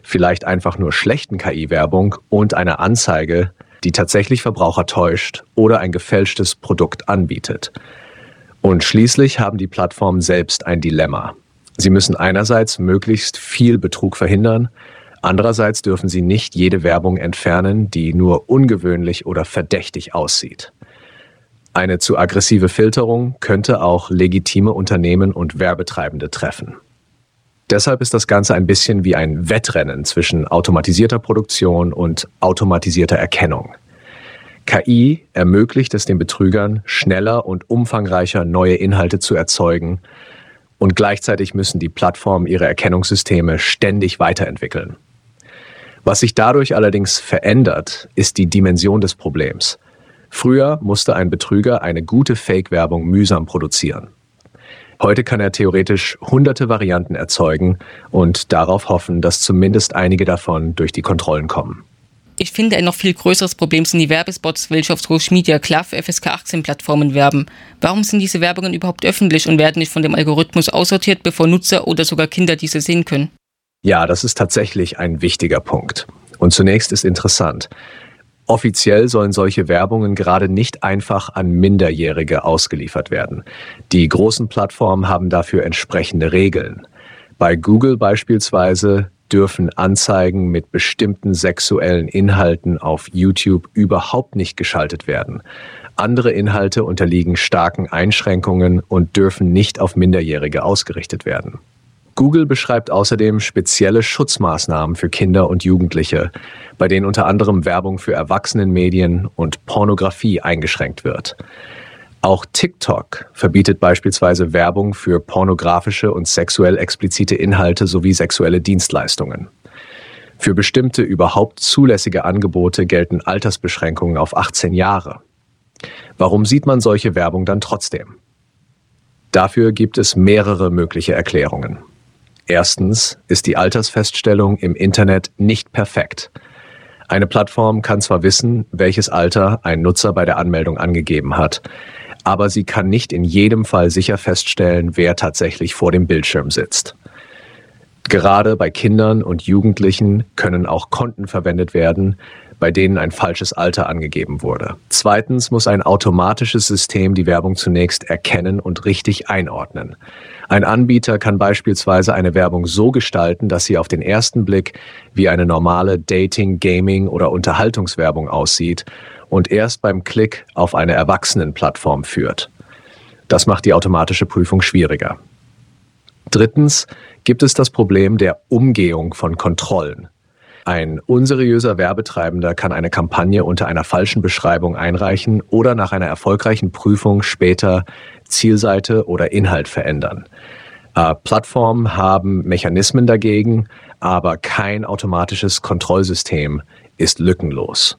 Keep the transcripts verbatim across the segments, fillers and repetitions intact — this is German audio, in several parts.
vielleicht einfach nur schlechten K I-Werbung und einer Anzeige, die tatsächlich Verbraucher täuscht oder ein gefälschtes Produkt anbietet. Und schließlich haben die Plattformen selbst ein Dilemma. Sie müssen einerseits möglichst viel Betrug verhindern, andererseits dürfen sie nicht jede Werbung entfernen, die nur ungewöhnlich oder verdächtig aussieht. Eine zu aggressive Filterung könnte auch legitime Unternehmen und Werbetreibende treffen. Deshalb ist das Ganze ein bisschen wie ein Wettrennen zwischen automatisierter Produktion und automatisierter Erkennung. K I ermöglicht es den Betrügern, schneller und umfangreicher neue Inhalte zu erzeugen, und gleichzeitig müssen die Plattformen ihre Erkennungssysteme ständig weiterentwickeln. Was sich dadurch allerdings verändert, ist die Dimension des Problems. Früher musste ein Betrüger eine gute Fake-Werbung mühsam produzieren. Heute kann er theoretisch hunderte Varianten erzeugen und darauf hoffen, dass zumindest einige davon durch die Kontrollen kommen. Ich finde, ein noch viel größeres Problem sind die Werbespots, welche auf Social Media, C L A F, F S K achtzehn Plattformen werben. Warum sind diese Werbungen überhaupt öffentlich und werden nicht von dem Algorithmus aussortiert, bevor Nutzer oder sogar Kinder diese sehen können? Ja, das ist tatsächlich ein wichtiger Punkt. Und zunächst ist interessant: Offiziell sollen solche Werbungen gerade nicht einfach an Minderjährige ausgeliefert werden. Die großen Plattformen haben dafür entsprechende Regeln. Bei Google beispielsweise dürfen Anzeigen mit bestimmten sexuellen Inhalten auf YouTube überhaupt nicht geschaltet werden. Andere Inhalte unterliegen starken Einschränkungen und dürfen nicht auf Minderjährige ausgerichtet werden. Google beschreibt außerdem spezielle Schutzmaßnahmen für Kinder und Jugendliche, bei denen unter anderem Werbung für Erwachsenenmedien und Pornografie eingeschränkt wird. Auch TikTok verbietet beispielsweise Werbung für pornografische und sexuell explizite Inhalte sowie sexuelle Dienstleistungen. Für bestimmte überhaupt zulässige Angebote gelten Altersbeschränkungen auf achtzehn Jahre. Warum sieht man solche Werbung dann trotzdem? Dafür gibt es mehrere mögliche Erklärungen. Erstens ist die Altersfeststellung im Internet nicht perfekt. Eine Plattform kann zwar wissen, welches Alter ein Nutzer bei der Anmeldung angegeben hat, aber sie kann nicht in jedem Fall sicher feststellen, wer tatsächlich vor dem Bildschirm sitzt. Gerade bei Kindern und Jugendlichen können auch Konten verwendet werden, bei denen ein falsches Alter angegeben wurde. Zweitens muss ein automatisches System die Werbung zunächst erkennen und richtig einordnen. Ein Anbieter kann beispielsweise eine Werbung so gestalten, dass sie auf den ersten Blick wie eine normale Dating-, Gaming- oder Unterhaltungswerbung aussieht und erst beim Klick auf eine Erwachsenenplattform führt. Das macht die automatische Prüfung schwieriger. Drittens gibt es das Problem der Umgehung von Kontrollen. Ein unseriöser Werbetreibender kann eine Kampagne unter einer falschen Beschreibung einreichen oder nach einer erfolgreichen Prüfung später Zielseite oder Inhalt verändern. Äh, Plattformen haben Mechanismen dagegen, aber kein automatisches Kontrollsystem ist lückenlos.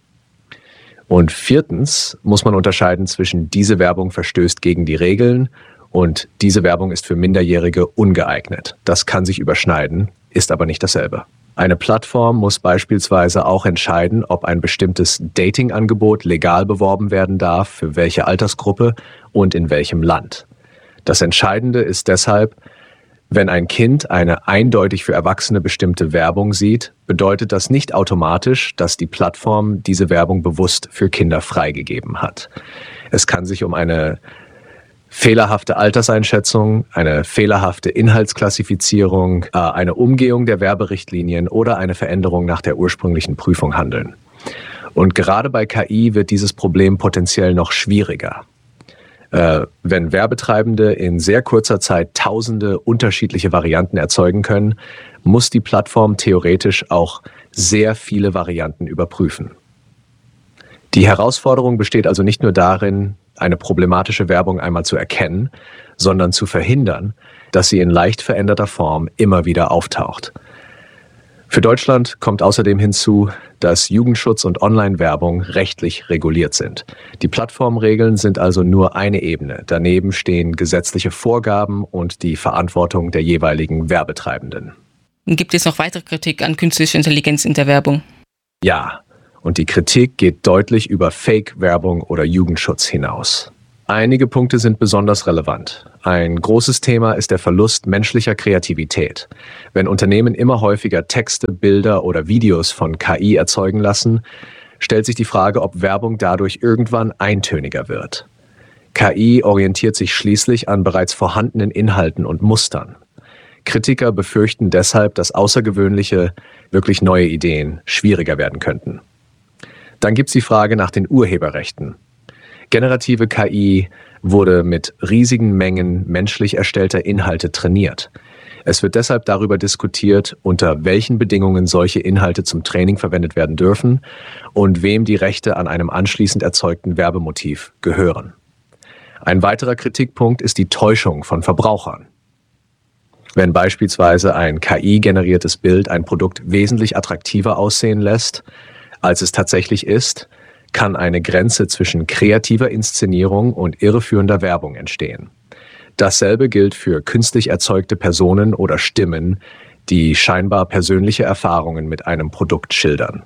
Und viertens muss man unterscheiden zwischen diese Werbung verstößt gegen die Regeln und diese Werbung ist für Minderjährige ungeeignet. Das kann sich überschneiden, ist aber nicht dasselbe. Eine Plattform muss beispielsweise auch entscheiden, ob ein bestimmtes Dating-Angebot legal beworben werden darf, für welche Altersgruppe und in welchem Land. Das Entscheidende ist deshalb, wenn ein Kind eine eindeutig für Erwachsene bestimmte Werbung sieht, bedeutet das nicht automatisch, dass die Plattform diese Werbung bewusst für Kinder freigegeben hat. Es kann sich um eine fehlerhafte Alterseinschätzung, eine fehlerhafte Inhaltsklassifizierung, äh, eine Umgehung der Werberichtlinien oder eine Veränderung nach der ursprünglichen Prüfung handeln. Und gerade bei K I wird dieses Problem potenziell noch schwieriger. Äh, wenn Werbetreibende in sehr kurzer Zeit tausende unterschiedliche Varianten erzeugen können, muss die Plattform theoretisch auch sehr viele Varianten überprüfen. Die Herausforderung besteht also nicht nur darin, eine problematische Werbung einmal zu erkennen, sondern zu verhindern, dass sie in leicht veränderter Form immer wieder auftaucht. Für Deutschland kommt außerdem hinzu, dass Jugendschutz und Online-Werbung rechtlich reguliert sind. Die Plattformregeln sind also nur eine Ebene. Daneben stehen gesetzliche Vorgaben und die Verantwortung der jeweiligen Werbetreibenden. Gibt es noch weitere Kritik an künstlicher Intelligenz in der Werbung? Ja. Und die Kritik geht deutlich über Fake-Werbung oder Jugendschutz hinaus. Einige Punkte sind besonders relevant. Ein großes Thema ist der Verlust menschlicher Kreativität. Wenn Unternehmen immer häufiger Texte, Bilder oder Videos von K I erzeugen lassen, stellt sich die Frage, ob Werbung dadurch irgendwann eintöniger wird. K I orientiert sich schließlich an bereits vorhandenen Inhalten und Mustern. Kritiker befürchten deshalb, dass außergewöhnliche, wirklich neue Ideen schwieriger werden könnten. Dann gibt es die Frage nach den Urheberrechten. Generative K I wurde mit riesigen Mengen menschlich erstellter Inhalte trainiert. Es wird deshalb darüber diskutiert, unter welchen Bedingungen solche Inhalte zum Training verwendet werden dürfen und wem die Rechte an einem anschließend erzeugten Werbemotiv gehören. Ein weiterer Kritikpunkt ist die Täuschung von Verbrauchern. Wenn beispielsweise ein K I-generiertes Bild ein Produkt wesentlich attraktiver aussehen lässt, als es tatsächlich ist, kann eine Grenze zwischen kreativer Inszenierung und irreführender Werbung entstehen. Dasselbe gilt für künstlich erzeugte Personen oder Stimmen, die scheinbar persönliche Erfahrungen mit einem Produkt schildern.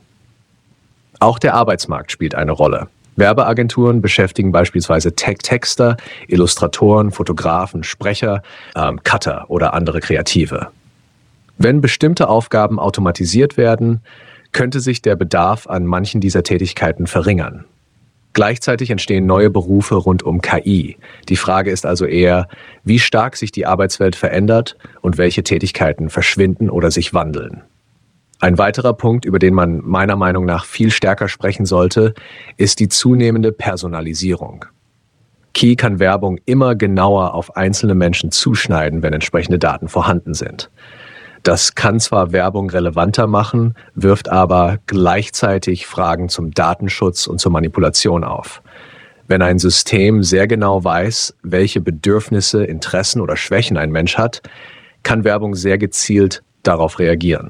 Auch der Arbeitsmarkt spielt eine Rolle. Werbeagenturen beschäftigen beispielsweise Texter, Illustratoren, Fotografen, Sprecher, ähm, Cutter oder andere Kreative. Wenn bestimmte Aufgaben automatisiert werden, könnte sich der Bedarf an manchen dieser Tätigkeiten verringern. Gleichzeitig entstehen neue Berufe rund um K I. Die Frage ist also eher, wie stark sich die Arbeitswelt verändert und welche Tätigkeiten verschwinden oder sich wandeln. Ein weiterer Punkt, über den man meiner Meinung nach viel stärker sprechen sollte, ist die zunehmende Personalisierung. K I kann Werbung immer genauer auf einzelne Menschen zuschneiden, wenn entsprechende Daten vorhanden sind. Das kann zwar Werbung relevanter machen, wirft aber gleichzeitig Fragen zum Datenschutz und zur Manipulation auf. Wenn ein System sehr genau weiß, welche Bedürfnisse, Interessen oder Schwächen ein Mensch hat, kann Werbung sehr gezielt darauf reagieren.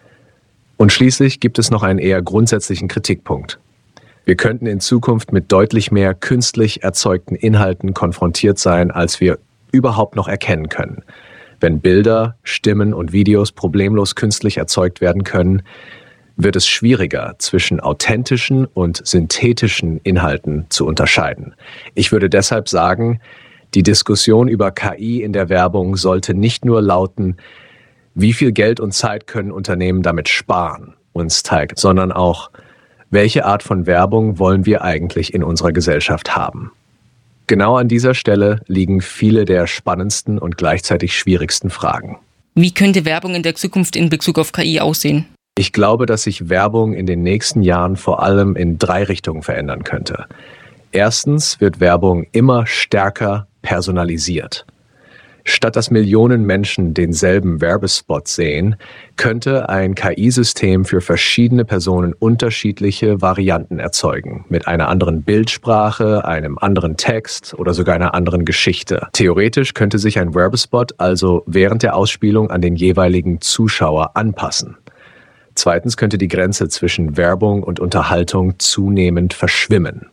Und schließlich gibt es noch einen eher grundsätzlichen Kritikpunkt. Wir könnten in Zukunft mit deutlich mehr künstlich erzeugten Inhalten konfrontiert sein, als wir überhaupt noch erkennen können. Wenn Bilder, Stimmen und Videos problemlos künstlich erzeugt werden können, wird es schwieriger, zwischen authentischen und synthetischen Inhalten zu unterscheiden. Ich würde deshalb sagen, die Diskussion über K I in der Werbung sollte nicht nur lauten, wie viel Geld und Zeit können Unternehmen damit sparen, uns zeigt, sondern auch, welche Art von Werbung wollen wir eigentlich in unserer Gesellschaft haben. Genau an dieser Stelle liegen viele der spannendsten und gleichzeitig schwierigsten Fragen. Wie könnte Werbung in der Zukunft in Bezug auf K I aussehen? Ich glaube, dass sich Werbung in den nächsten Jahren vor allem in drei Richtungen verändern könnte. Erstens wird Werbung immer stärker personalisiert. Statt dass Millionen Menschen denselben Werbespot sehen, könnte ein K I-System für verschiedene Personen unterschiedliche Varianten erzeugen, mit einer anderen Bildsprache, einem anderen Text oder sogar einer anderen Geschichte. Theoretisch könnte sich ein Werbespot also während der Ausspielung an den jeweiligen Zuschauer anpassen. Zweitens könnte die Grenze zwischen Werbung und Unterhaltung zunehmend verschwimmen.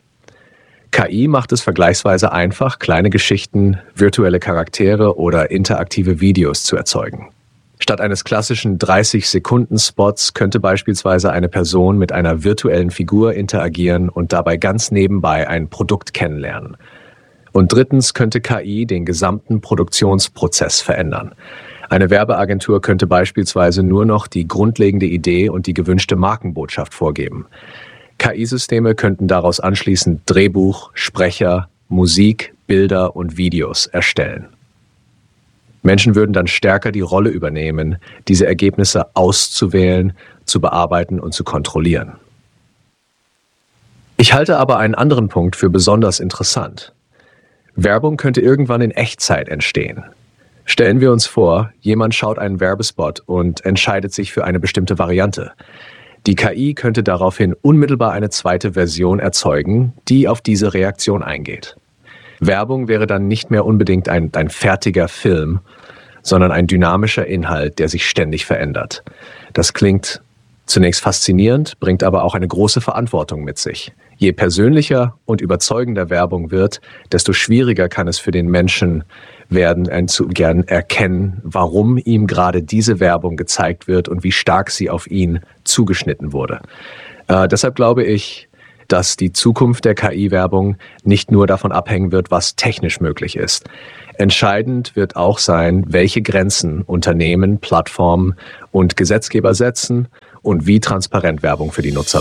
K I macht es vergleichsweise einfach, kleine Geschichten, virtuelle Charaktere oder interaktive Videos zu erzeugen. Statt eines klassischen dreißig-Sekunden-Spots könnte beispielsweise eine Person mit einer virtuellen Figur interagieren und dabei ganz nebenbei ein Produkt kennenlernen. Und drittens könnte K I den gesamten Produktionsprozess verändern. Eine Werbeagentur könnte beispielsweise nur noch die grundlegende Idee und die gewünschte Markenbotschaft vorgeben. K I-Systeme könnten daraus anschließend Drehbuch, Sprecher, Musik, Bilder und Videos erstellen. Menschen würden dann stärker die Rolle übernehmen, diese Ergebnisse auszuwählen, zu bearbeiten und zu kontrollieren. Ich halte aber einen anderen Punkt für besonders interessant. Werbung könnte irgendwann in Echtzeit entstehen. Stellen wir uns vor, jemand schaut einen Werbespot und entscheidet sich für eine bestimmte Variante. Die K I könnte daraufhin unmittelbar eine zweite Version erzeugen, die auf diese Reaktion eingeht. Werbung wäre dann nicht mehr unbedingt ein, ein fertiger Film, sondern ein dynamischer Inhalt, der sich ständig verändert. Das klingt zunächst faszinierend, bringt aber auch eine große Verantwortung mit sich. Je persönlicher und überzeugender Werbung wird, desto schwieriger kann es für den Menschen werden, zu gern erkennen, warum ihm gerade diese Werbung gezeigt wird und wie stark sie auf ihn zugeschnitten wurde. Äh, deshalb glaube ich, dass die Zukunft der K I-Werbung nicht nur davon abhängen wird, was technisch möglich ist. Entscheidend wird auch sein, welche Grenzen Unternehmen, Plattformen und Gesetzgeber setzen und wie transparent Werbung für die Nutzer